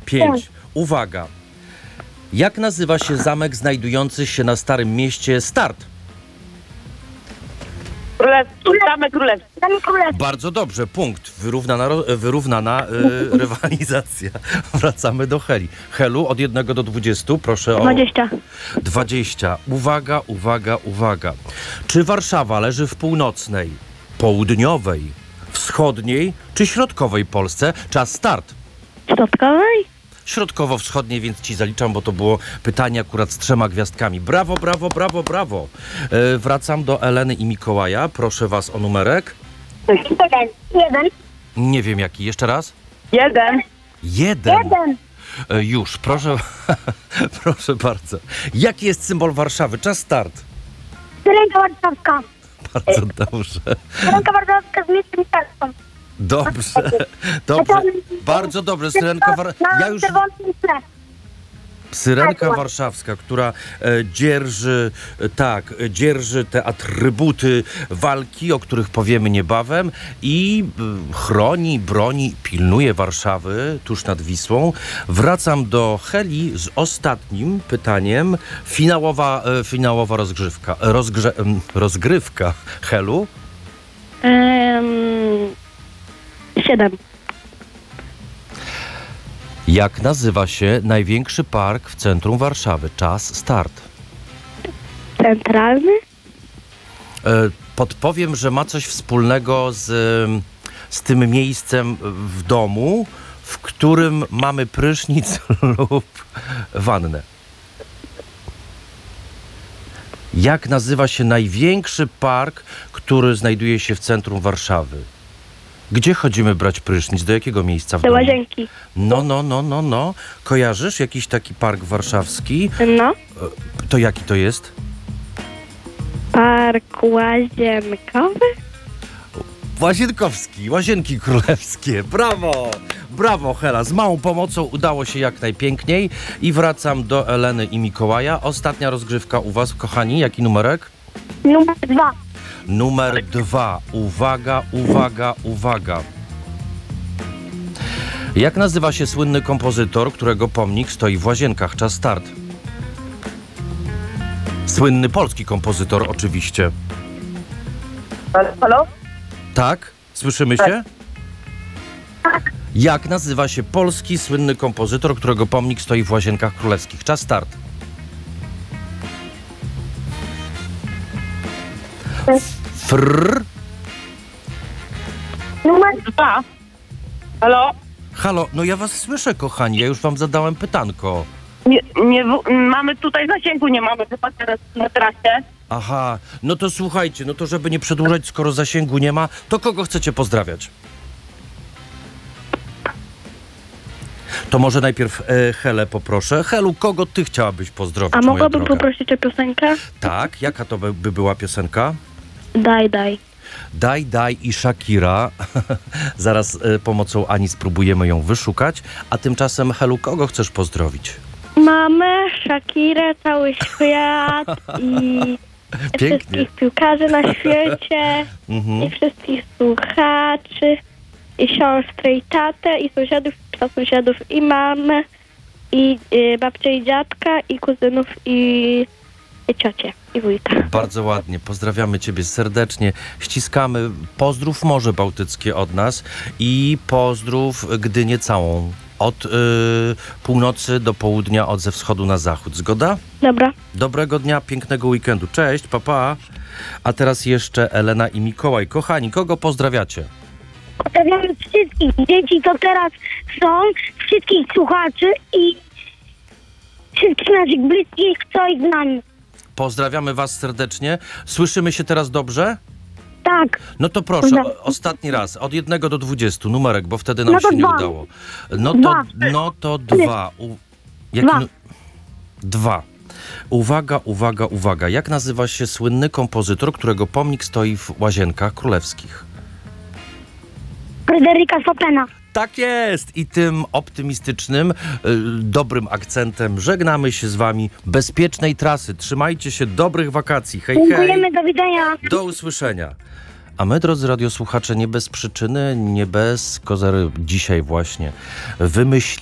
5. Uwaga. Jak nazywa się zamek znajdujący się na Starym Mieście Start? Zamek Królewski. Bardzo dobrze, punkt. Wyrównana rywalizacja. Wracamy do Heli. Helu, od 1 do 20, proszę o... 20. 20. Uwaga, uwaga, uwaga. Czy Warszawa leży w północnej, południowej, wschodniej czy środkowej Polsce? Czas start. Środkowej? Środkowo-wschodniej, więc ci zaliczam, bo to było pytanie akurat z 3 gwiazdkami. Brawo, brawo, brawo, brawo. Wracam do Eleny i Mikołaja. Proszę was o numerek. 1. Nie wiem jaki. Jeszcze raz. 1. 1. Już, proszę, proszę bardzo. Jaki jest symbol Warszawy? Czas start. Syrenka warszawska. Bardzo dobrze. Syrenka warszawska z miastem Starstwem. Dobrze, dobrze. Bardzo dobrze. Ja już... Syrenka warszawska, która dzierży te atrybuty walki, o których powiemy niebawem i chroni, broni, pilnuje Warszawy tuż nad Wisłą. Wracam do Heli z ostatnim pytaniem. Finałowa rozgrywka. Helu? 7. Jak nazywa się największy park w centrum Warszawy? Czas start. Centralny? Podpowiem, że ma coś wspólnego z tym miejscem w domu, w którym mamy prysznic lub wannę. Jak nazywa się największy park, który znajduje się w centrum Warszawy? Gdzie chodzimy brać prysznic? Do jakiego miejsca w Do domu? łazienki. No. Kojarzysz jakiś taki park warszawski? No. To jaki to jest? Park łazienkowy? Łazienkowski, Łazienki Królewskie. Brawo! Brawo, Hela. Z małą pomocą udało się jak najpiękniej. I wracam do Eleny i Mikołaja. Ostatnia rozgrzewka u was, kochani. Jaki numerek? Numer 2. Numer 2. Uwaga, uwaga, uwaga. Jak nazywa się słynny kompozytor, którego pomnik stoi w Łazienkach? Czas start. Słynny polski kompozytor, oczywiście. Halo? Tak? Słyszymy się? Jak nazywa się polski słynny kompozytor, którego pomnik stoi w Łazienkach Królewskich? Czas start. Frrr. Numer 2. Halo? Halo, no ja was słyszę, kochani, ja już wam zadałem pytanko. Mamy tutaj zasięgu, nie mamy chyba teraz na trasie. Aha, no to słuchajcie, no to żeby nie przedłużać, skoro zasięgu nie ma, to kogo chcecie pozdrawiać? To może najpierw Helę poproszę. Helu, kogo ty chciałabyś pozdrowić, A moja mogłabym droga? poprosić o piosenkę? Tak, jaka to by była piosenka? Daj. Daj i Shakira. Zaraz pomocą Ani spróbujemy ją wyszukać. A tymczasem, Helu, kogo chcesz pozdrowić? Mamę, Shakirę, cały świat i Pięknie. wszystkich piłkarzy na świecie i wszystkich słuchaczy i siostrę i tatę i sąsiadów i mamę i babcię i dziadka i kuzynów i ciocię i wujka. Bardzo ładnie. Pozdrawiamy ciebie serdecznie. Ściskamy. Pozdrów Morze Bałtyckie od nas i pozdrów Gdynię całą. Od północy do południa, ze wschodu na zachód. Zgoda? Dobra. Dobrego dnia, pięknego weekendu. Cześć, pa, pa. A teraz jeszcze Elena i Mikołaj. Kochani, kogo pozdrawiacie? Pozdrawiamy wszystkich dzieci, co teraz są, wszystkich słuchaczy i wszystkich naszych bliskich, co ich z nami. Pozdrawiamy was serdecznie. Słyszymy się teraz dobrze? Tak. No to proszę, ostatni raz. Od 1 do 20 numerek, bo wtedy nam No to się nie 2. udało. Dwa. No to 2. Jaki 2. Uwaga, uwaga, uwaga. Jak nazywa się słynny kompozytor, którego pomnik stoi w Łazienkach Królewskich? Fryderyka Chopina. Tak jest! I tym optymistycznym, dobrym akcentem żegnamy się z wami. Bezpiecznej trasy. Trzymajcie się, dobrych wakacji. Hej, hej! Dziękujemy, do widzenia. Do usłyszenia. A my, drodzy radiosłuchacze, nie bez przyczyny, nie bez kozery dzisiaj właśnie